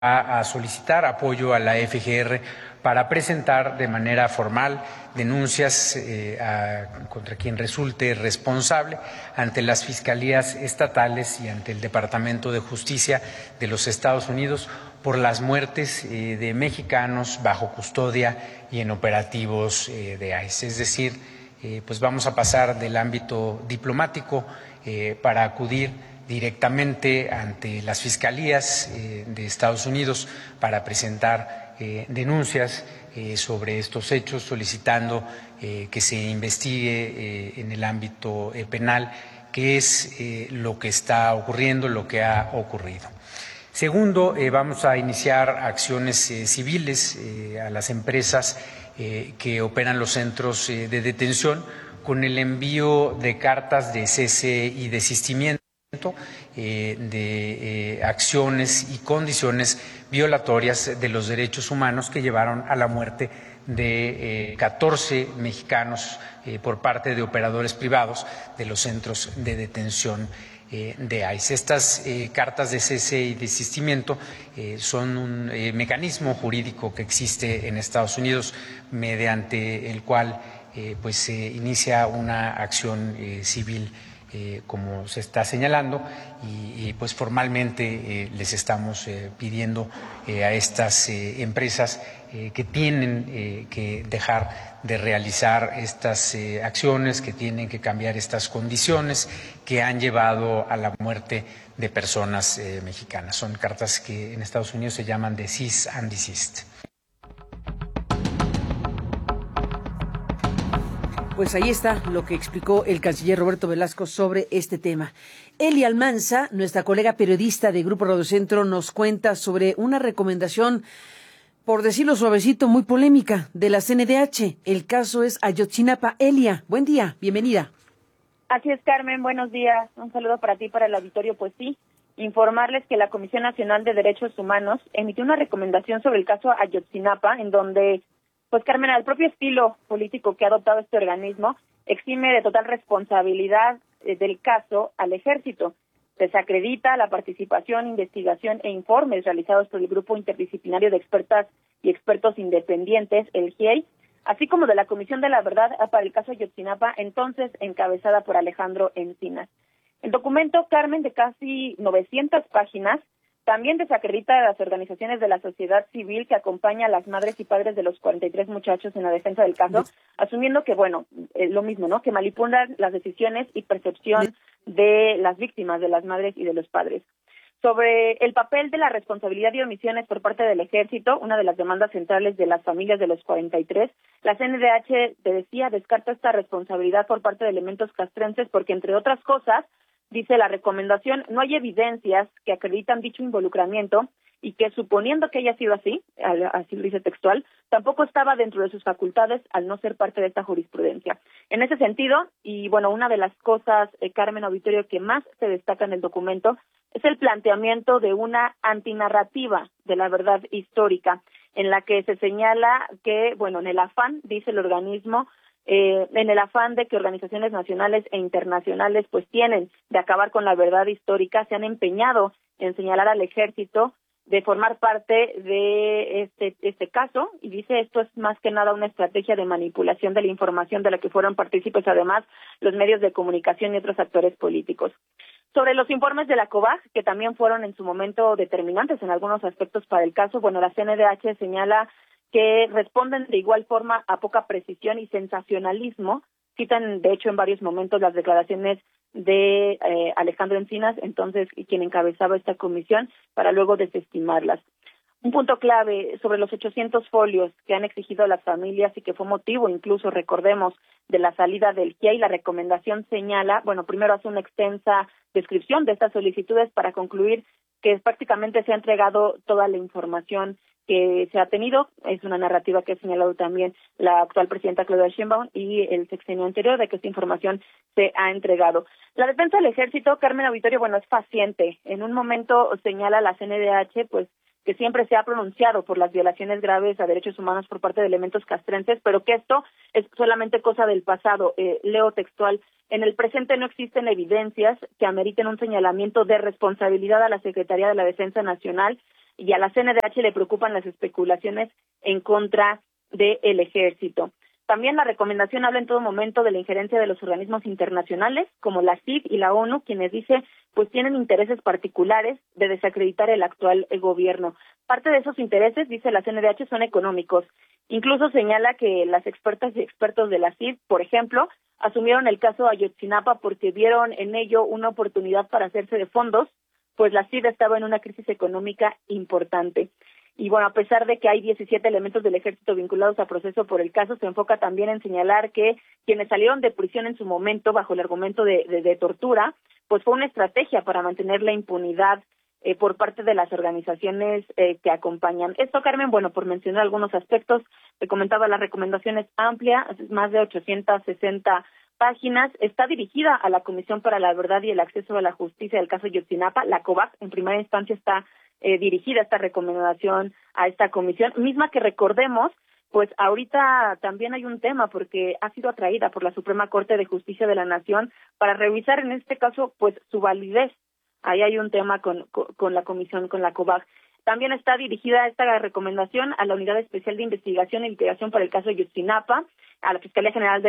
a solicitar apoyo a la FGR para presentar de manera formal denuncias contra quien resulte responsable ante las fiscalías estatales y ante el Departamento de Justicia de los Estados Unidos por las muertes de mexicanos bajo custodia y en operativos de ICE. Es decir, pues vamos a pasar del ámbito diplomático para acudir directamente ante las fiscalías de Estados Unidos para presentar denuncias sobre estos hechos, solicitando que se investigue en el ámbito penal qué es lo que está ocurriendo, lo que ha ocurrido. Segundo, vamos a iniciar acciones civiles a las empresas que operan los centros de detención con el envío de cartas de cese y desistimiento de acciones y condiciones violatorias de los derechos humanos que llevaron a la muerte de 14 mexicanos por parte de operadores privados de los centros de detención de ICE. Estas cartas de cese y desistimiento son un mecanismo jurídico que existe en Estados Unidos mediante el cual pues se inicia una acción civil como se está señalando y pues formalmente les estamos pidiendo a estas empresas que tienen que dejar de realizar estas acciones, que tienen que cambiar estas condiciones que han llevado a la muerte de personas mexicanas. Son cartas que en Estados Unidos se llaman de cease and desist. Pues ahí está lo que explicó el canciller Roberto Velasco sobre este tema. Eli Almanza, nuestra colega periodista de Grupo Radio Centro, nos cuenta sobre una recomendación, por decirlo suavecito, muy polémica de la CNDH. El caso es Ayotzinapa. Elia, buen día, bienvenida. Así es, Carmen, buenos días. Un saludo para ti y para el auditorio. Pues sí, informarles que la Comisión Nacional de Derechos Humanos emitió una recomendación sobre el caso Ayotzinapa, en donde, pues Carmen, al propio estilo político que ha adoptado este organismo, exime de total responsabilidad del caso al Ejército. Desacredita la participación, investigación e informes realizados por el Grupo Interdisciplinario de Expertas y Expertos Independientes, el GIEI, así como de la Comisión de la Verdad para el caso Ayotzinapa, entonces encabezada por Alejandro Encinas. El documento, Carmen, de casi 900 páginas, también desacredita a las organizaciones de la sociedad civil que acompaña a las madres y padres de los 43 muchachos en la defensa del caso, asumiendo que, bueno, lo mismo, ¿no?, que manipulan las decisiones y percepción de las víctimas, de las madres y de los padres. Sobre el papel de la responsabilidad y omisiones por parte del Ejército, una de las demandas centrales de las familias de los 43, la CNDH descarta esta responsabilidad por parte de elementos castrenses porque, entre otras cosas, dice la recomendación, no hay evidencias que acreditan dicho involucramiento y que, suponiendo que haya sido así lo dice textual, tampoco estaba dentro de sus facultades al no ser parte de esta jurisprudencia. En ese sentido, y bueno, una de las cosas, Carmen, auditorio, que más se destaca en el documento es el planteamiento de una antinarrativa de la verdad histórica, en la que se señala que, bueno, en el afán, dice el organismo, en el afán de que organizaciones nacionales e internacionales pues tienen de acabar con la verdad histórica, se han empeñado en señalar al Ejército de formar parte de este caso, y dice esto es más que nada una estrategia de manipulación de la información de la que fueron partícipes además los medios de comunicación y otros actores políticos. Sobre los informes de la COBAG, que también fueron en su momento determinantes en algunos aspectos para el caso, bueno, la CNDH señala que responden de igual forma a poca precisión y sensacionalismo. Citan, de hecho, en varios momentos las declaraciones de Alejandro Encinas, entonces quien encabezaba esta comisión, para luego desestimarlas. Un punto clave sobre los 800 folios que han exigido las familias y que fue motivo, incluso, recordemos, de la salida del GIEI, la recomendación señala, bueno, primero hace una extensa descripción de estas solicitudes para concluir que prácticamente se ha entregado toda la información que se ha tenido. Es una narrativa que ha señalado también la actual presidenta Claudia Sheinbaum y el sexenio anterior, de que esta información se ha entregado. La defensa del Ejército, Carmen, auditorio, bueno, es paciente. En un momento señala la CNDH, pues, que siempre se ha pronunciado por las violaciones graves a derechos humanos por parte de elementos castrenses, pero que esto es solamente cosa del pasado. Leo textual: en el presente no existen evidencias que ameriten un señalamiento de responsabilidad a la Secretaría de la Defensa Nacional y a la CNDH le preocupan las especulaciones en contra del ejército. También la recomendación habla en todo momento de la injerencia de los organismos internacionales, como la CID y la ONU, quienes dice pues tienen intereses particulares de desacreditar el actual gobierno. Parte de esos intereses, dice la CNDH, son económicos. Incluso señala que las expertas y expertos de la CID, por ejemplo, asumieron el caso Ayotzinapa porque vieron en ello una oportunidad para hacerse de fondos, pues la CID estaba en una crisis económica importante. Y bueno, a pesar de que hay 17 elementos del ejército vinculados a proceso por el caso, se enfoca también en señalar que quienes salieron de prisión en su momento bajo el argumento de tortura, pues fue una estrategia para mantener la impunidad por parte de las organizaciones que acompañan. Esto, Carmen, bueno, por mencionar algunos aspectos, te comentaba, la recomendación es amplia, más de 860 páginas, está dirigida a la Comisión para la Verdad y el Acceso a la Justicia del caso Ayotzinapa, la COVAC, en primera instancia está dirigida esta recomendación a esta comisión, misma que recordemos, pues ahorita también hay un tema porque ha sido atraída por la Suprema Corte de Justicia de la Nación para revisar en este caso pues su validez. Ahí hay un tema con la comisión, con la COVAC. También está dirigida esta recomendación a la Unidad Especial de Investigación e Investigación para el caso Ayotzinapa, a la Fiscalía General de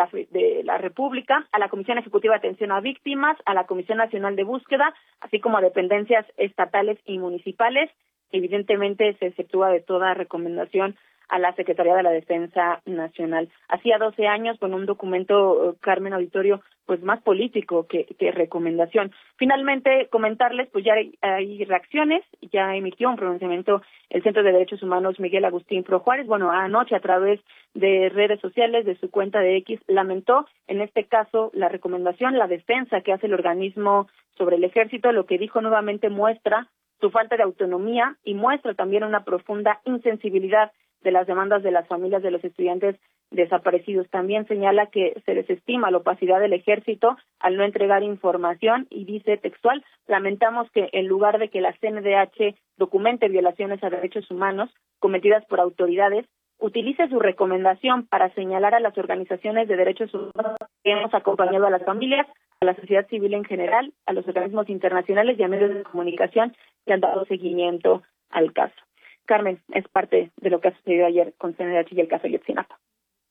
la República, a la Comisión Ejecutiva de Atención a Víctimas, a la Comisión Nacional de Búsqueda, así como a dependencias estatales y municipales. Evidentemente se efectúa de toda recomendación a la Secretaría de la Defensa Nacional. Hacía 12 años, con un documento, Carmen Auditorio, pues más político que recomendación. Finalmente, comentarles, pues ya hay reacciones, ya emitió un pronunciamiento el Centro de Derechos Humanos Miguel Agustín Pro Juárez. Bueno, anoche a través de redes sociales, de su cuenta de X, lamentó en este caso la recomendación, la defensa que hace el organismo sobre el ejército. Lo que dijo nuevamente muestra su falta de autonomía y muestra también una profunda insensibilidad de las demandas de las familias de los estudiantes desaparecidos. También señala que se desestima la opacidad del ejército al no entregar información y dice textual: lamentamos que en lugar de que la CNDH documente violaciones a derechos humanos cometidas por autoridades, utilice su recomendación para señalar a las organizaciones de derechos humanos que hemos acompañado a las familias, a la sociedad civil en general, a los organismos internacionales y a medios de comunicación que han dado seguimiento al caso. Carmen, es parte de lo que ha sucedido ayer con CNDH y el caso Ayotzinapa.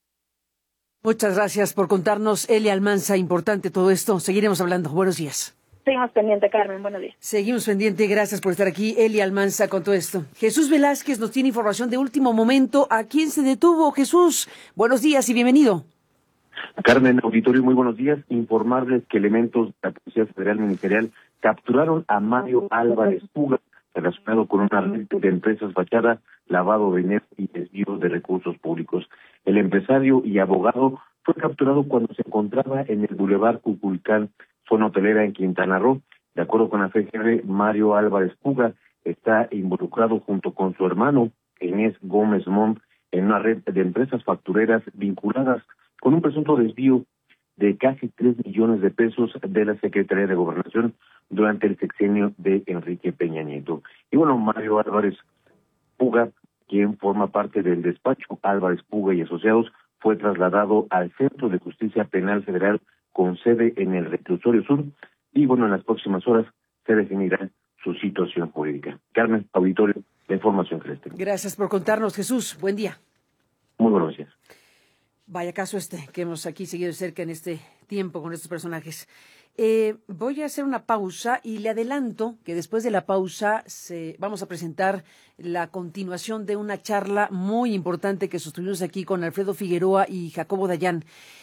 Muchas gracias por contarnos, Elia Almanza. Importante todo esto. Seguiremos hablando. Buenos días. Seguimos pendiente, Carmen. Buenos días. Seguimos pendiente. Gracias por estar aquí, Elia Almanza, con todo esto. Jesús Velázquez nos tiene información de último momento. ¿A quién se detuvo? Jesús, buenos días y bienvenido. Carmen, auditorio, muy buenos días. Informarles que elementos de la Policía Federal Ministerial capturaron a Mario Álvarez Puga, relacionado con una red de empresas fachada, lavado de dinero y desvío de recursos públicos. El empresario y abogado fue capturado cuando se encontraba en el Boulevard Cuculcán, zona hotelera en Quintana Roo. De acuerdo con la FGR, Mario Álvarez Puga está involucrado junto con su hermano, Inés Gómez Mont, en una red de empresas factureras vinculadas con un presunto desvío de casi 3 millones de pesos de la Secretaría de Gobernación durante el sexenio de Enrique Peña Nieto. Y bueno, Mario Álvarez Puga, quien forma parte del despacho Álvarez Puga y Asociados, fue trasladado al Centro de Justicia Penal Federal con sede en el Reclusorio Sur y bueno, en las próximas horas se definirá su situación jurídica. Carmen, auditorio, la información que les tengo. Gracias por contarnos, Jesús. Buen día. Muy buenos días. Vaya caso que hemos aquí seguido de cerca en este tiempo con estos personajes. Voy a hacer una pausa y le adelanto que después de la pausa vamos a presentar la continuación de una charla muy importante que sostuvimos aquí con Alfredo Figueroa y Jacobo Dayan.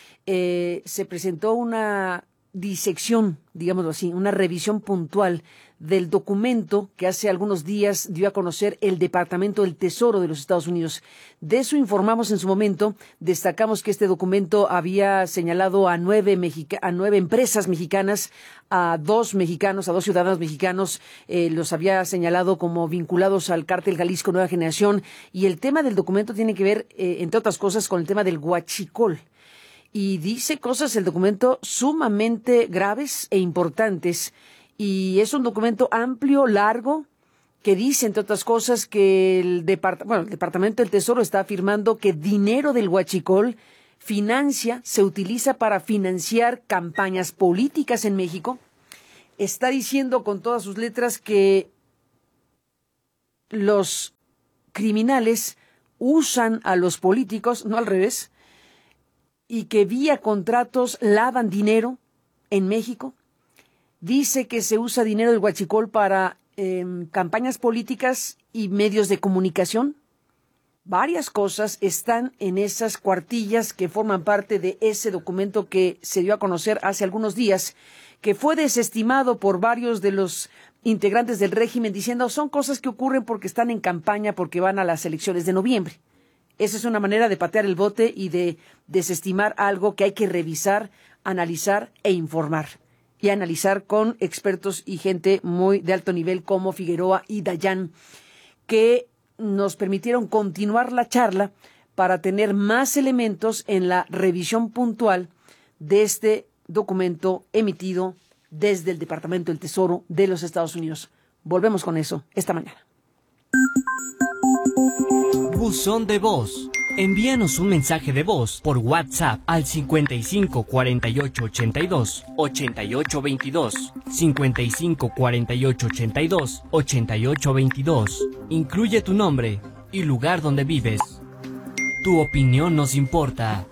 Se presentó una disección, digámoslo así, una revisión puntual del documento que hace algunos días dio a conocer el Departamento del Tesoro de los Estados Unidos. De eso informamos en su momento. Destacamos que este documento había señalado a 9 empresas mexicanas, a 2 ciudadanos mexicanos, los había señalado como vinculados al cártel Jalisco Nueva Generación. Y el tema del documento tiene que ver, entre otras cosas, con el tema del huachicol. Y dice cosas el documento sumamente graves e importantes. Y es un documento amplio, largo, que dice, entre otras cosas, que el Departamento del Tesoro está afirmando que dinero del huachicol se utiliza para financiar campañas políticas en México. Está diciendo con todas sus letras que los criminales usan a los políticos, no al revés, y que vía contratos lavan dinero en México. Dice que se usa dinero del huachicol para campañas políticas y medios de comunicación. Varias cosas están en esas cuartillas que forman parte de ese documento que se dio a conocer hace algunos días, que fue desestimado por varios de los integrantes del régimen diciendo son cosas que ocurren porque están en campaña, porque van a las elecciones de noviembre. Esa es una manera de patear el bote y de desestimar algo que hay que revisar, analizar e informar. Y analizar con expertos y gente muy de alto nivel como Figueroa y Dayan, que nos permitieron continuar la charla para tener más elementos en la revisión puntual de este documento emitido desde el Departamento del Tesoro de los Estados Unidos. Volvemos con eso esta mañana. Buzón de voz. Envíanos un mensaje de voz por WhatsApp al 55 48 82 88 22, 55 48 82 88 22. Incluye tu nombre y lugar donde vives. Tu opinión nos importa.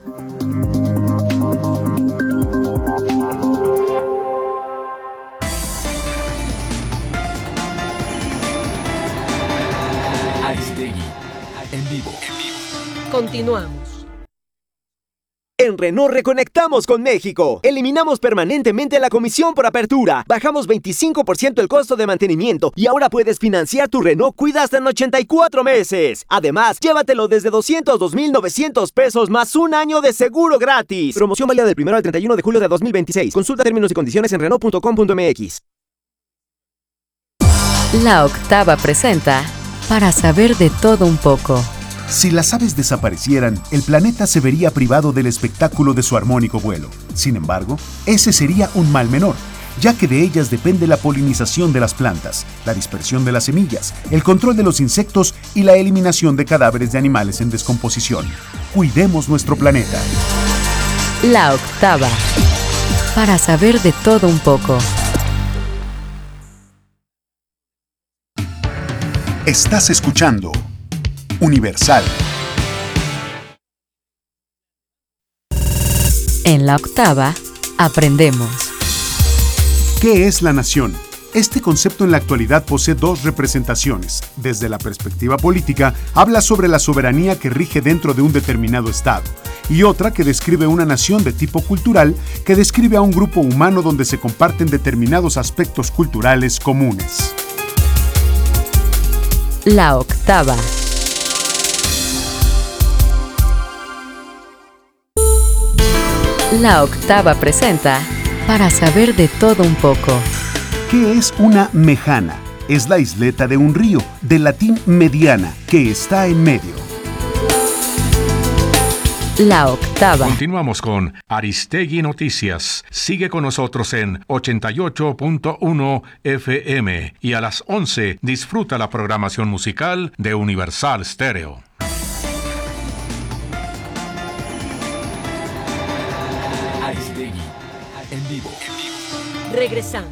Aristegui, en vivo. Continuamos. En Renault reconectamos con México. Eliminamos permanentemente la comisión por apertura. Bajamos 25% el costo de mantenimiento y ahora puedes financiar tu Renault Kwida hasta en 84 meses. Además, llévatelo desde 202,900 pesos más un año de seguro gratis. Promoción válida del 1 al 31 de julio de 2026. Consulta términos y condiciones en Renault.com.mx. La Octava presenta Para saber de todo un poco. Si las aves desaparecieran, el planeta se vería privado del espectáculo de su armónico vuelo. Sin embargo, ese sería un mal menor, ya que de ellas depende la polinización de las plantas, la dispersión de las semillas, el control de los insectos y la eliminación de cadáveres de animales en descomposición. Cuidemos nuestro planeta. La Octava. Para saber de todo un poco. Estás escuchando Universal. En La Octava, aprendemos. ¿Qué es la nación? Este concepto en la actualidad posee dos representaciones. Desde la perspectiva política, habla sobre la soberanía que rige dentro de un determinado estado, y otra que describe una nación de tipo cultural que describe a un grupo humano donde se comparten determinados aspectos culturales comunes. La Octava. La Octava presenta Para saber de todo un poco. ¿Qué es una mejana? Es la isleta de un río, del latín mediana, que está en medio. La Octava. Continuamos con Aristegui Noticias. Sigue con nosotros en 88.1 FM y a las 11 disfruta la programación musical de Universal Stereo. Aristegui, en vivo. Regresamos.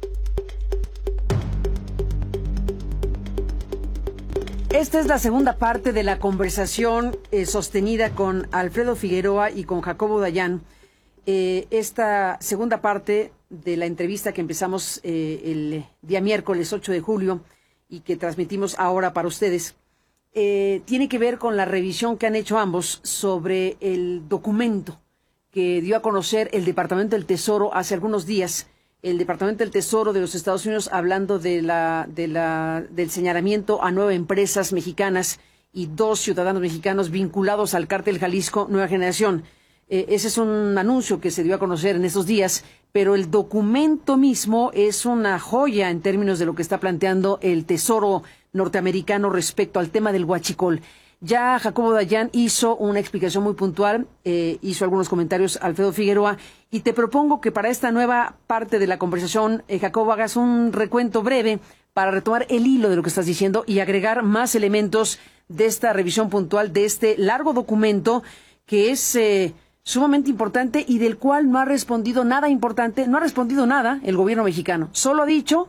Esta es la segunda parte de la conversación sostenida con Alfredo Figueroa y con Jacobo Dayan. Esta segunda parte de la entrevista que empezamos el día miércoles 8 de julio y que transmitimos ahora para ustedes, tiene que ver con la revisión que han hecho ambos sobre el documento que dio a conocer el Departamento del Tesoro hace algunos días. El Departamento del Tesoro de los Estados Unidos hablando del señalamiento a 9 empresas mexicanas y 2 ciudadanos mexicanos vinculados al cártel Jalisco Nueva Generación. Ese es un anuncio que se dio a conocer en estos días, pero el documento mismo es una joya en términos de lo que está planteando el Tesoro norteamericano respecto al tema del huachicol. Ya Jacobo Dayan hizo una explicación muy puntual, hizo algunos comentarios Alfredo Figueroa, y te propongo que para esta nueva parte de la conversación, Jacobo, hagas un recuento breve para retomar el hilo de lo que estás diciendo y agregar más elementos de esta revisión puntual, de este largo documento que es sumamente importante y del cual no ha respondido nada importante, no ha respondido nada el gobierno mexicano. Solo ha dicho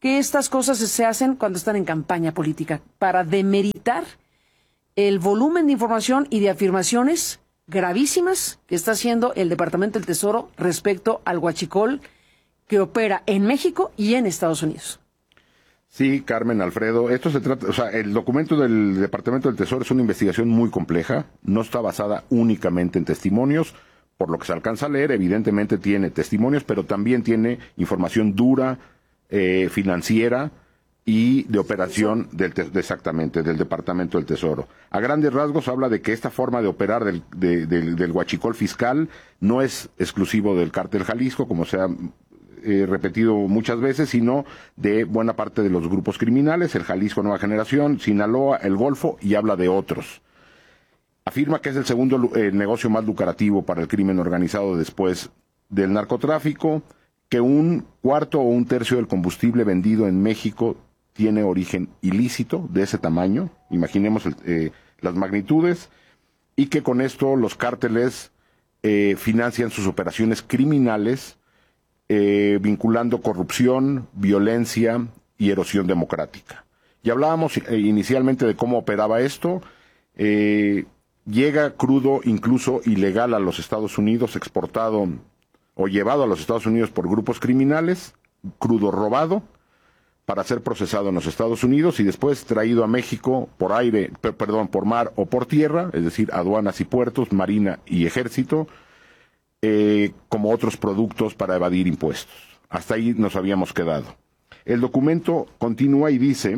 que estas cosas se hacen cuando están en campaña política, para demeritar el volumen de información y de afirmaciones gravísimas que está haciendo el Departamento del Tesoro respecto al huachicol que opera en México y en Estados Unidos. Sí, Carmen, Alfredo, esto se trata, o sea, el documento del Departamento del Tesoro es una investigación muy compleja, no está basada únicamente en testimonios, por lo que se alcanza a leer, evidentemente tiene testimonios, pero también tiene información dura, financiera y de operación exactamente del Departamento del Tesoro. A grandes rasgos habla de que esta forma de operar del huachicol fiscal no es exclusivo del Cártel Jalisco, como se ha repetido muchas veces, sino de buena parte de los grupos criminales, el Jalisco Nueva Generación, Sinaloa, el Golfo, y habla de otros. Afirma que es el segundo negocio más lucrativo para el crimen organizado después del narcotráfico, que un cuarto o un tercio del combustible vendido en México tiene origen ilícito de ese tamaño, imaginemos las magnitudes, y que con esto los cárteles financian sus operaciones criminales, vinculando corrupción, violencia y erosión democrática. Ya hablábamos inicialmente de cómo operaba esto. Llega crudo, incluso ilegal, a los Estados Unidos, exportado o llevado a los Estados Unidos por grupos criminales, crudo robado, para ser procesado en los Estados Unidos y después traído a México por mar o por tierra, es decir, aduanas y puertos, marina y ejército, como otros productos para evadir impuestos. Hasta ahí nos habíamos quedado. El documento continúa y dice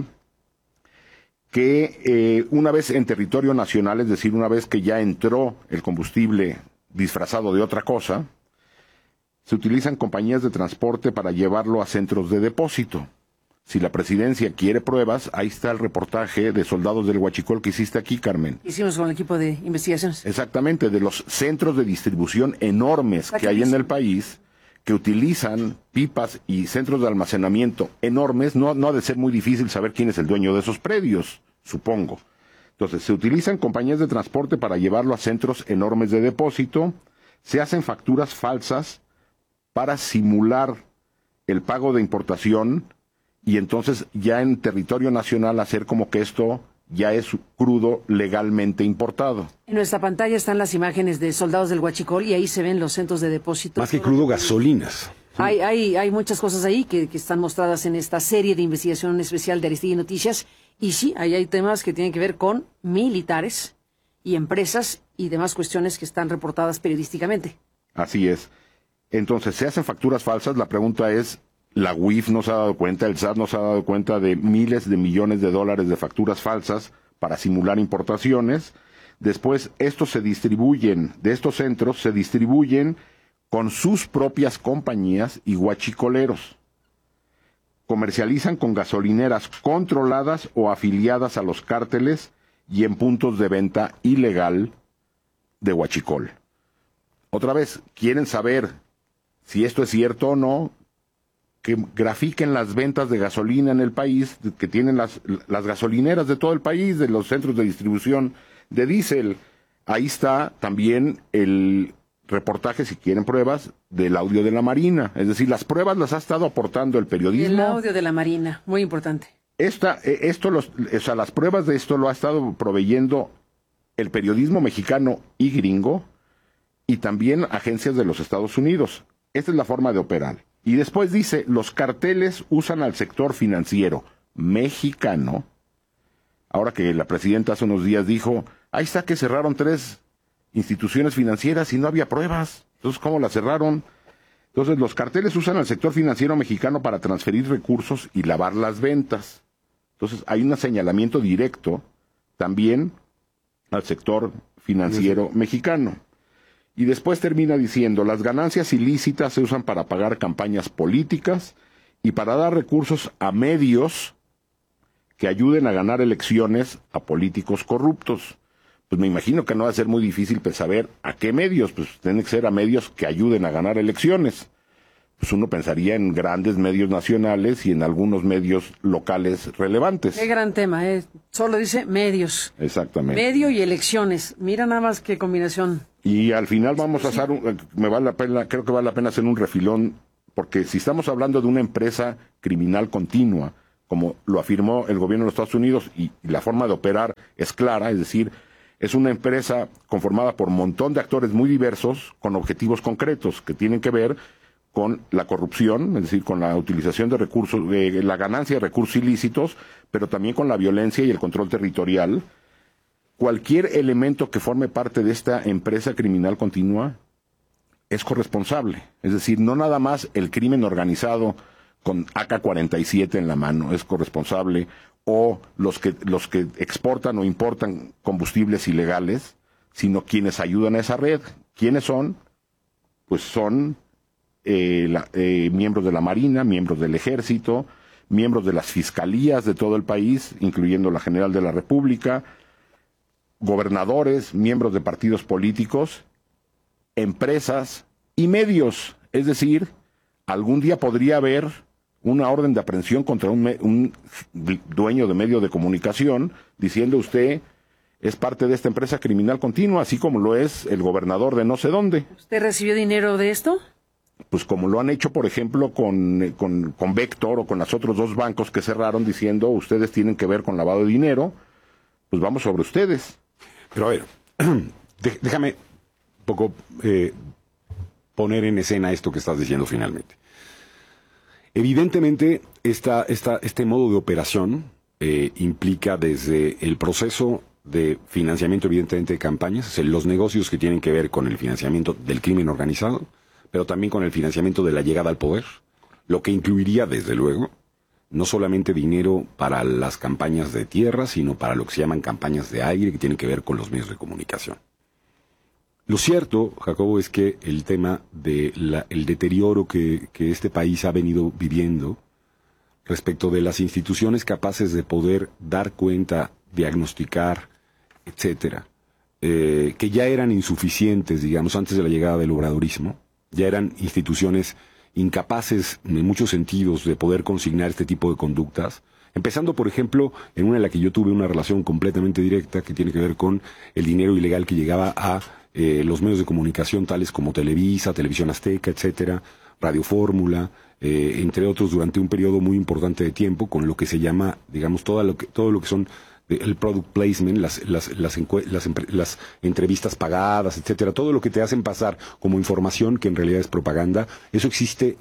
que una vez en territorio nacional, es decir, una vez que ya entró el combustible disfrazado de otra cosa, se utilizan compañías de transporte para llevarlo a centros de depósito. Si la presidencia quiere pruebas, ahí está el reportaje de Soldados del Huachicol que hiciste aquí, Carmen. Hicimos con el equipo de investigaciones. Exactamente, de los centros de distribución enormes que hay en el país, que utilizan pipas y centros de almacenamiento enormes. No ha de ser muy difícil saber quién es el dueño de esos predios, supongo. Entonces, se utilizan compañías de transporte para llevarlo a centros enormes de depósito, se hacen facturas falsas para simular el pago de importación, y entonces ya en territorio nacional hacer como que esto ya es crudo legalmente importado. En nuestra pantalla están las imágenes de Soldados del Huachicol y ahí se ven los centros de depósito. Más que crudo, gasolinas. Hay muchas cosas ahí que están mostradas en esta serie de investigación especial de Aristegui Noticias. Y sí, ahí hay temas que tienen que ver con militares y empresas y demás cuestiones que están reportadas periodísticamente. Así es. Entonces, se hacen facturas falsas. La pregunta es, la UIF no se ha dado cuenta, el SAT no se ha dado cuenta de miles de millones de dólares de facturas falsas para simular importaciones. Después, estos se distribuyen, de estos centros, se distribuyen con sus propias compañías y huachicoleros. Comercializan con gasolineras controladas o afiliadas a los cárteles y en puntos de venta ilegal de huachicol. Otra vez, ¿quieren saber si esto es cierto o no? Que grafiquen las ventas de gasolina en el país, que tienen las gasolineras de todo el país, de los centros de distribución de diésel. Ahí está también el reportaje, si quieren pruebas, del audio de la Marina. Es decir, las pruebas las ha estado aportando el periodismo. El audio de la Marina, muy importante. Las pruebas de esto lo ha estado proveyendo el periodismo mexicano y gringo, y también agencias de los Estados Unidos. Esta es la forma de operar. Y después dice, los carteles usan al sector financiero mexicano. Ahora que la presidenta hace unos días dijo, ahí está que cerraron 3 instituciones financieras y no había pruebas. Entonces, ¿cómo las cerraron? Entonces, los carteles usan al sector financiero mexicano para transferir recursos y lavar las ventas. Entonces, hay un señalamiento directo también al sector financiero mexicano. Y después termina diciendo, las ganancias ilícitas se usan para pagar campañas políticas y para dar recursos a medios que ayuden a ganar elecciones a políticos corruptos. Pues me imagino que no va a ser muy difícil saber a qué medios, pues tienen que ser a medios que ayuden a ganar elecciones. Pues uno pensaría en grandes medios nacionales y en algunos medios locales relevantes. Qué gran tema, solo dice medios. Exactamente. Medio y elecciones, mira nada más qué combinación. Y al final vamos a hacer, creo que vale la pena hacer un refilón porque si estamos hablando de una empresa criminal continua, como lo afirmó el gobierno de los Estados Unidos, y la forma de operar es clara, es decir, es una empresa conformada por un montón de actores muy diversos con objetivos concretos que tienen que ver con la corrupción, es decir, con la utilización de recursos, la ganancia de recursos ilícitos, pero también con la violencia y el control territorial. Cualquier elemento que forme parte de esta empresa criminal continua es corresponsable. Es decir, no nada más el crimen organizado con AK-47 en la mano es corresponsable, o los que exportan o importan combustibles ilegales, sino quienes ayudan a esa red. ¿Quiénes son? Pues son miembros de la Marina, miembros del Ejército, miembros de las fiscalías de todo el país, incluyendo la General de la República, gobernadores, miembros de partidos políticos, empresas y medios. Es decir, algún día podría haber una orden de aprehensión contra un dueño de medio de comunicación diciendo usted es parte de esta empresa criminal continua, así como lo es el gobernador de no sé dónde. ¿Usted recibió dinero de esto? Pues como lo han hecho, por ejemplo, con Vector o con los otros 2 bancos que cerraron diciendo ustedes tienen que ver con lavado de dinero, pues vamos sobre ustedes. Pero a ver, déjame un poco poner en escena esto que estás diciendo finalmente. Evidentemente, este modo de operación implica desde el proceso de financiamiento, evidentemente, de campañas, los negocios que tienen que ver con el financiamiento del crimen organizado, pero también con el financiamiento de la llegada al poder, lo que incluiría, desde luego, no solamente dinero para las campañas de tierra, sino para lo que se llaman campañas de aire, que tienen que ver con los medios de comunicación. Lo cierto, Jacobo, es que el tema el deterioro que este país ha venido viviendo respecto de las instituciones capaces de poder dar cuenta, diagnosticar, etcétera, que ya eran insuficientes, digamos, antes de la llegada del obradorismo, ya eran instituciones incapaces en muchos sentidos de poder consignar este tipo de conductas, empezando, por ejemplo, en una en la que yo tuve una relación completamente directa que tiene que ver con el dinero ilegal que llegaba a los medios de comunicación tales como Televisa, Televisión Azteca, etcétera, Radio Fórmula, entre otros, durante un periodo muy importante de tiempo, con lo que se llama, digamos, todo lo que son el product placement, las entrevistas pagadas, etcétera, todo lo que te hacen pasar como información que en realidad es propaganda. Eso existe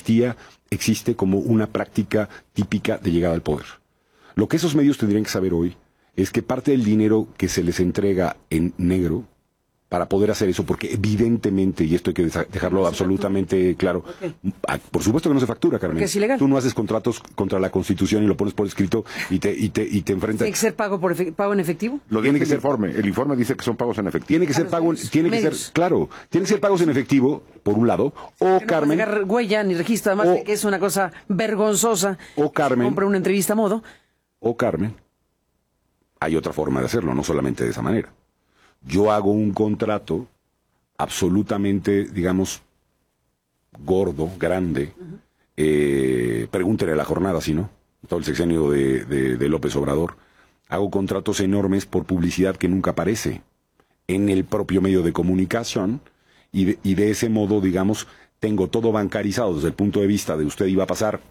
como una práctica típica de llegada al poder. Lo que esos medios tendrían que saber hoy es que parte del dinero que se les entrega en negro para poder hacer eso, porque evidentemente, y esto hay que dejarlo absolutamente claro, por supuesto que no se factura, Carmen. Porque es ilegal. Tú no haces contratos contra la Constitución y lo pones por escrito y te enfrentas. ¿Tiene que ser pago en efectivo? Lo tiene que ser el informe dice que son pagos en efectivo. Tiene que ser tiene que ser pagos en efectivo, por un lado, o no Carmen. No huella ni registro, además de que es una cosa vergonzosa. O Carmen. Compra una entrevista a modo. O Carmen. Hay otra forma de hacerlo, no solamente de esa manera. Yo hago un contrato absolutamente, digamos, gordo, grande. Pregúntele a La Jornada, si no, todo el sexenio de López Obrador. Hago contratos enormes por publicidad que nunca aparece en el propio medio de comunicación y de ese modo, digamos, tengo todo bancarizado desde el punto de vista de usted iba a pasar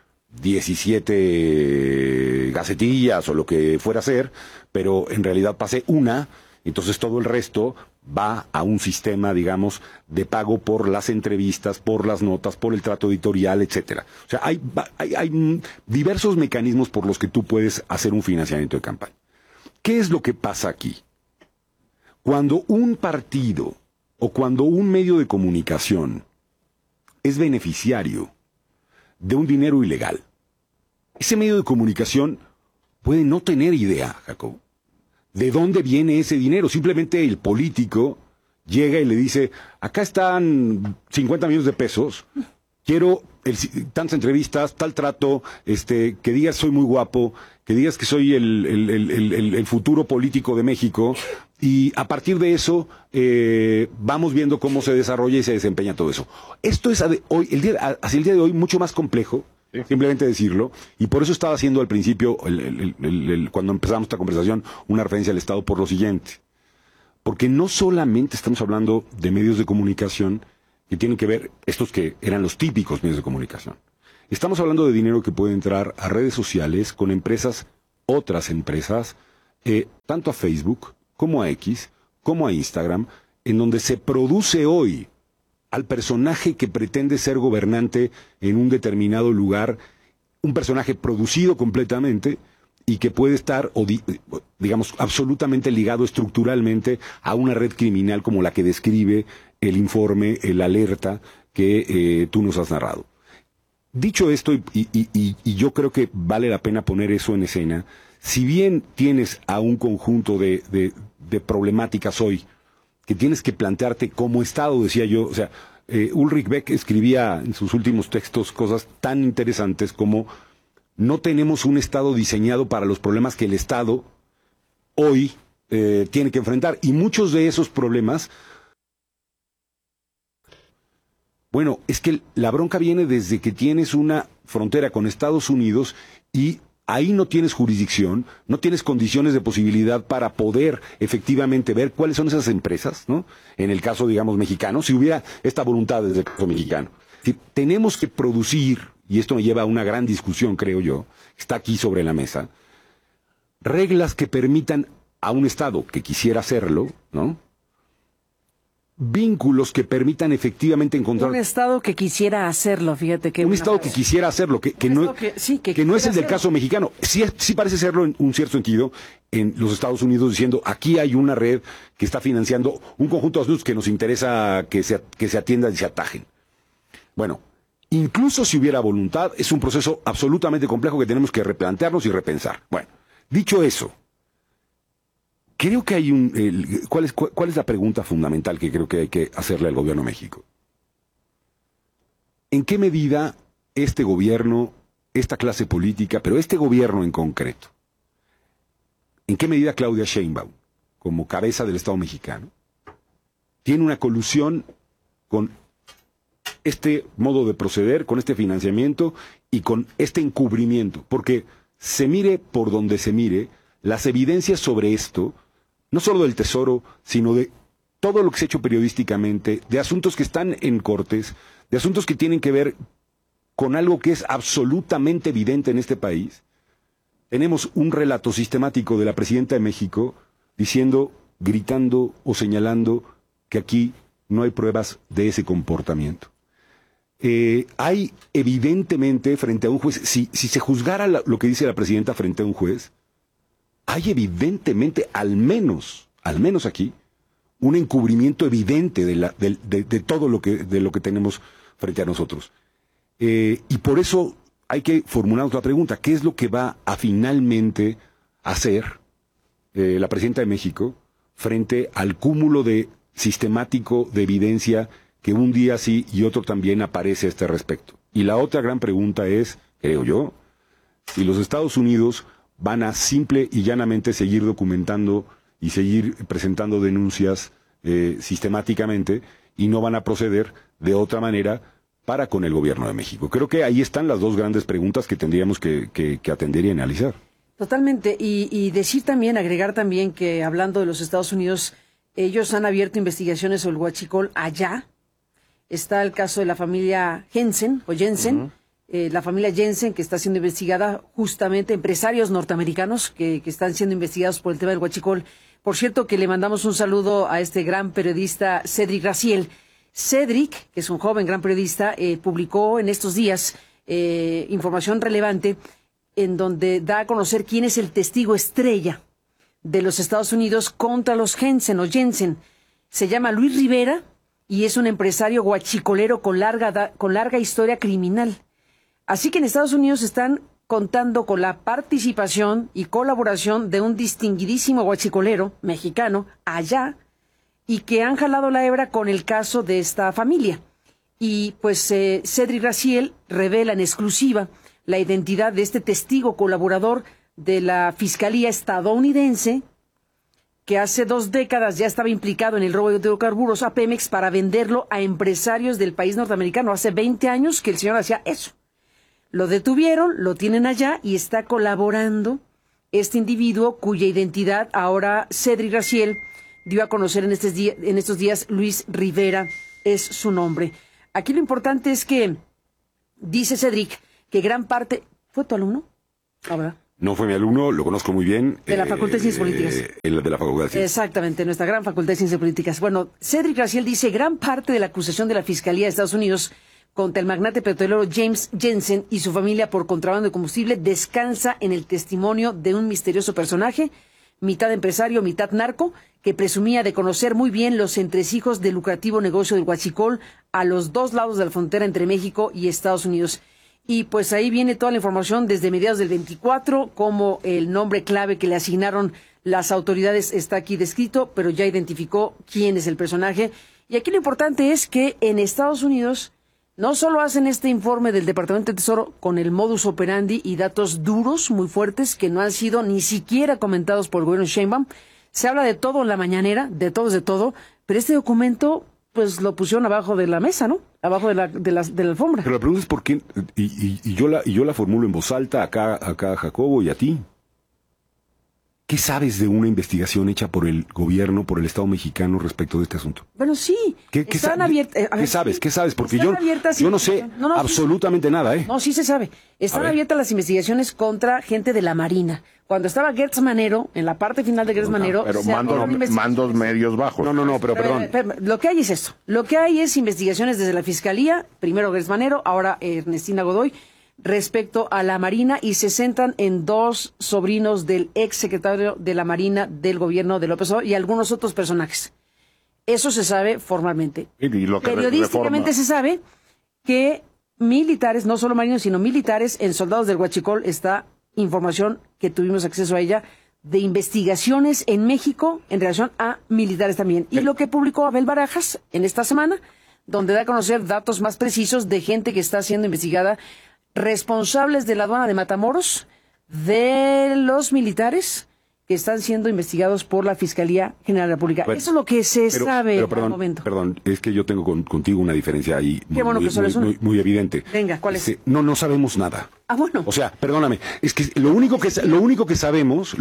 17 gacetillas o lo que fuera a ser, pero en realidad pasé una. Entonces todo el resto va a un sistema, digamos, de pago por las entrevistas, por las notas, por el trato editorial, etcétera. O sea, hay diversos mecanismos por los que tú puedes hacer un financiamiento de campaña. ¿Qué es lo que pasa aquí? Cuando un partido o cuando un medio de comunicación es beneficiario de un dinero ilegal, ese medio de comunicación puede no tener idea, Jacob, ¿de dónde viene ese dinero? Simplemente el político llega y le dice, acá están 50 millones de pesos, quiero tantas entrevistas, tal trato, que digas soy muy guapo, que digas que soy el futuro político de México, y a partir de eso vamos viendo cómo se desarrolla y se desempeña todo eso. Esto es hacia el día de hoy mucho más complejo. Sí. Simplemente decirlo, y por eso estaba haciendo al principio, cuando empezamos esta conversación, una referencia al Estado por lo siguiente. Porque no solamente estamos hablando de medios de comunicación que tienen que ver, estos que eran los típicos medios de comunicación. Estamos hablando de dinero que puede entrar a redes sociales con empresas, otras empresas, tanto a Facebook como a X, como a Instagram, en donde se produce hoy al personaje que pretende ser gobernante en un determinado lugar, un personaje producido completamente y que puede estar, digamos, absolutamente ligado estructuralmente a una red criminal como la que describe el informe, el alerta que tú nos has narrado. Dicho esto, y yo creo que vale la pena poner eso en escena, si bien tienes a un conjunto de problemáticas hoy que tienes que plantearte como Estado, decía yo, o sea, Ulrich Beck escribía en sus últimos textos cosas tan interesantes como no tenemos un Estado diseñado para los problemas que el Estado hoy tiene que enfrentar. Y muchos de esos problemas, bueno, es que la bronca viene desde que tienes una frontera con Estados Unidos y ahí no tienes jurisdicción, no tienes condiciones de posibilidad para poder efectivamente ver cuáles son esas empresas, ¿no? En el caso, digamos, mexicano, si hubiera esta voluntad desde el caso mexicano. Si tenemos que producir, y esto me lleva a una gran discusión, creo yo, está aquí sobre la mesa, reglas que permitan a un Estado que quisiera hacerlo, ¿no? Vínculos que permitan efectivamente encontrar... Un Estado que quisiera hacerlo, fíjate que... Un Estado que quisiera hacerlo, que no es el del caso mexicano. Sí parece serlo en un cierto sentido en los Estados Unidos, diciendo, aquí hay una red que está financiando un conjunto de asuntos que nos interesa que se atiendan y se atajen. Bueno, incluso si hubiera voluntad, es un proceso absolutamente complejo que tenemos que replantearnos y repensar. Bueno, dicho eso, creo que hay ¿cuál es la pregunta fundamental que creo que hay que hacerle al gobierno de México? ¿En qué medida este gobierno, esta clase política, pero este gobierno en concreto, en qué medida Claudia Sheinbaum, como cabeza del Estado mexicano, tiene una colusión con este modo de proceder, con este financiamiento y con este encubrimiento? Porque se mire por donde se mire, las evidencias sobre esto, no solo del Tesoro, sino de todo lo que se ha hecho periodísticamente, de asuntos que están en cortes, de asuntos que tienen que ver con algo que es absolutamente evidente en este país. Tenemos un relato sistemático de la presidenta de México diciendo, gritando o señalando que aquí no hay pruebas de ese comportamiento. Hay evidentemente frente a un juez, si se juzgara lo que dice la presidenta frente a un juez, hay evidentemente, al menos aquí, un encubrimiento evidente de todo lo que tenemos frente a nosotros. Y por eso hay que formular otra pregunta. ¿Qué es lo que va a finalmente hacer la presidenta de México frente al cúmulo sistemático de evidencia que un día sí y otro también aparece a este respecto? Y la otra gran pregunta es, creo yo, si los Estados Unidos van a simple y llanamente seguir documentando y seguir presentando denuncias sistemáticamente y no van a proceder de otra manera para con el gobierno de México. Creo que ahí están las dos grandes preguntas que tendríamos que atender y analizar. Totalmente. Y decir también, agregar también que hablando de los Estados Unidos, ellos han abierto investigaciones sobre el huachicol allá. Está el caso de la familia Jensen, la familia Jensen, que está siendo investigada justamente, empresarios norteamericanos que están siendo investigados por el tema del huachicol. Por cierto, que le mandamos un saludo a este gran periodista, Cédric Raziel. Cédric, que es un joven gran periodista, publicó en estos días información relevante en donde da a conocer quién es el testigo estrella de los Estados Unidos contra los Jensen. Se llama Luis Rivera y es un empresario huachicolero con larga historia criminal. Así que en Estados Unidos están contando con la participación y colaboración de un distinguidísimo huachicolero mexicano allá y que han jalado la hebra con el caso de esta familia. Y pues Cédric Raziel revela en exclusiva la identidad de este testigo colaborador de la Fiscalía estadounidense que hace 2 décadas ya estaba implicado en el robo de hidrocarburos a Pemex para venderlo a empresarios del país norteamericano. Hace 20 años que el señor hacía eso. Lo detuvieron, lo tienen allá y está colaborando este individuo cuya identidad ahora Cédric Raziel dio a conocer en estos días Luis Rivera es su nombre. Aquí lo importante es que dice Cedric que gran parte... ¿Fue tu alumno? Ah, ¿verdad? No fue mi alumno, lo conozco muy bien. De la Facultad de Ciencias Políticas. El de la Facultad de Ciencias. Exactamente, nuestra gran Facultad de Ciencias Políticas. Bueno, Cedric Raciel dice, gran parte de la acusación de la Fiscalía de Estados Unidos contra el magnate petrolero James Jensen y su familia por contrabando de combustible descansa en el testimonio de un misterioso personaje, mitad empresario, mitad narco, que presumía de conocer muy bien los entresijos del lucrativo negocio del huachicol a los dos lados de la frontera entre México y Estados Unidos. Y pues ahí viene toda la información desde mediados del 24, como el nombre clave que le asignaron las autoridades está aquí descrito, pero ya identificó quién es el personaje. Y aquí lo importante es que en Estados Unidos no solo hacen este informe del Departamento de Tesoro con el modus operandi y datos duros, muy fuertes, que no han sido ni siquiera comentados por el gobierno Sheinbaum. Se habla de todo en la mañanera, de todo, pero este documento pues lo pusieron abajo de la mesa, ¿no? Abajo de la alfombra. Pero la pregunta es por qué, y yo la formulo en voz alta acá a Jacobo y a ti. ¿Qué sabes de una investigación hecha por el gobierno, por el Estado mexicano respecto de este asunto? Bueno, sí. ¿Qué sabes? ¿Qué sabes? Porque yo no sé absolutamente nada, ¿eh? No, sí se sabe. Están abiertas las investigaciones contra gente de la Marina. Cuando estaba Gertz Manero, en la parte final de Gertz Manero... Pero mandos medios bajos. Pero perdón. Lo que hay es esto. Lo que hay es investigaciones desde la Fiscalía, primero Gertz Manero, ahora Ernestina Godoy, respecto a la Marina, y se centran en dos sobrinos del ex secretario de la Marina del gobierno de López Obrador y algunos otros personajes. Eso se sabe formalmente. Periodísticamente se sabe que militares, no solo marinos, sino militares, en Soldados del Huachicol está información que tuvimos acceso a ella de investigaciones en México en relación a militares también. Y lo que publicó Abel Barajas en esta semana, donde da a conocer datos más precisos de gente que está siendo investigada, responsables de la aduana de Matamoros, de los militares que están siendo investigados por la Fiscalía General de la República. Bueno, eso es lo que se sabe al momento. Perdón, es que yo tengo contigo una diferencia ahí muy evidente. Venga, ¿cuál es? No sabemos nada. Ah, bueno. O sea, perdóname, es que lo único que sabemos,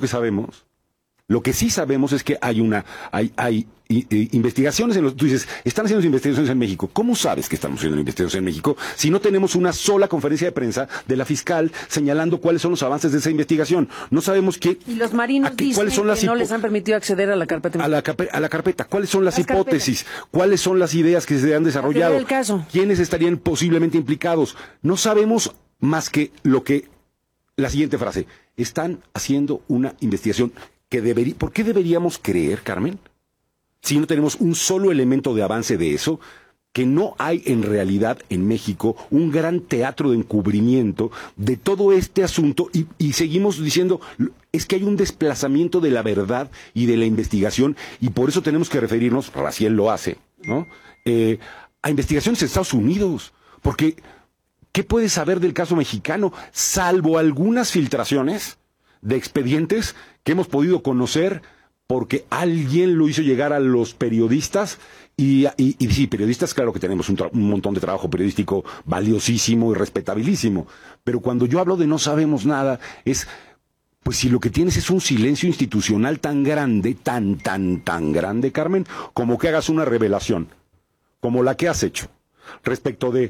lo que sí sabemos es que hay investigaciones tú dices, están haciendo investigaciones en México. ¿Cómo sabes que estamos haciendo investigaciones en México si no tenemos una sola conferencia de prensa de la fiscal señalando cuáles son los avances de esa investigación? No sabemos qué. Y los marinos dicen que no les han permitido acceder a la carpeta. A la carpeta. ¿Cuáles son las hipótesis? ¿Cuáles son las ideas que se han desarrollado? El caso. ¿Quiénes estarían posiblemente implicados? No sabemos más que la siguiente frase. Están haciendo una investigación ¿por qué deberíamos creer, Carmen, si no tenemos un solo elemento de avance de eso, que no hay en realidad en México un gran teatro de encubrimiento de todo este asunto y seguimos diciendo, es que hay un desplazamiento de la verdad y de la investigación y por eso tenemos que referirnos, Raciel lo hace, ¿no? A investigaciones en Estados Unidos, porque ¿qué puedes saber del caso mexicano? Salvo algunas filtraciones de expedientes que hemos podido conocer porque alguien lo hizo llegar a los periodistas y sí, periodistas, claro que tenemos un montón de trabajo periodístico valiosísimo y respetabilísimo, pero cuando yo hablo de no sabemos nada es, pues si lo que tienes es un silencio institucional tan grande, tan grande, Carmen, como que hagas una revelación, como la que has hecho respecto de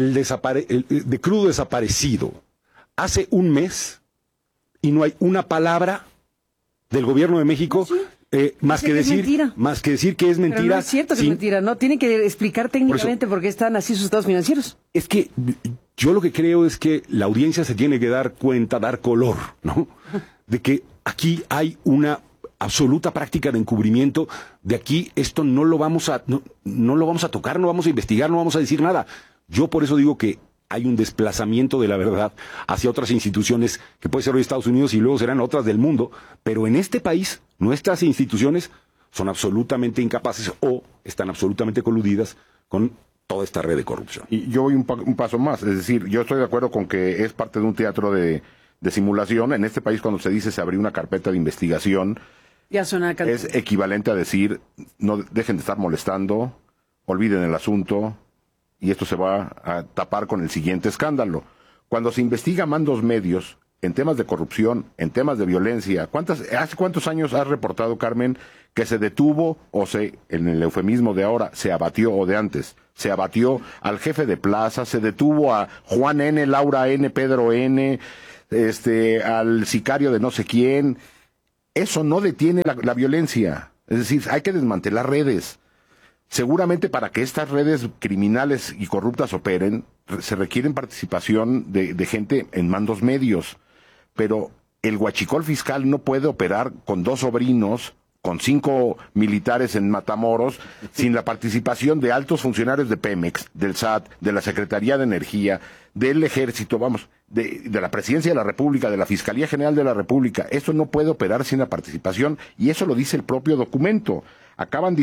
de crudo desaparecido hace un mes y no hay una palabra del gobierno de México más que decir que es mentira. Pero no es cierto que es mentira, ¿no? Tienen que explicar técnicamente por qué están así sus estados financieros. Es que yo lo que creo es que la audiencia se tiene que dar cuenta, dar color, ¿no? De que aquí hay una absoluta práctica de encubrimiento. De aquí esto no lo vamos a tocar, no vamos a investigar, no vamos a decir nada. Yo por eso digo que hay un desplazamiento de la verdad hacia otras instituciones que puede ser hoy Estados Unidos y luego serán otras del mundo, pero en este país nuestras instituciones son absolutamente incapaces o están absolutamente coludidas con toda esta red de corrupción. Y yo voy un paso más, es decir, yo estoy de acuerdo con que es parte de un teatro de simulación. En este país cuando se dice se abrió una carpeta de investigación, ya suena es equivalente a decir, no dejen de estar molestando, olviden el asunto, y esto se va a tapar con el siguiente escándalo. Cuando se investiga mandos medios, en temas de corrupción, en temas de violencia. ¿Hace cuántos años has reportado, Carmen, que se detuvo en el eufemismo de ahora, se abatió, o de antes, se abatió al jefe de plaza, se detuvo a Juan N., Laura N., Pedro N., al sicario de no sé quién? Eso no detiene la violencia. Es decir, hay que desmantelar redes. Seguramente para que estas redes criminales y corruptas operen, se requieren participación de gente en mandos medios. Pero el huachicol fiscal no puede operar con 2 sobrinos, con 5 militares en Matamoros, sin la participación de altos funcionarios de Pemex, del SAT, de la Secretaría de Energía, del Ejército, de la Presidencia de la República, de la Fiscalía General de la República. Eso no puede operar sin la participación, y eso lo dice el propio documento. Acaban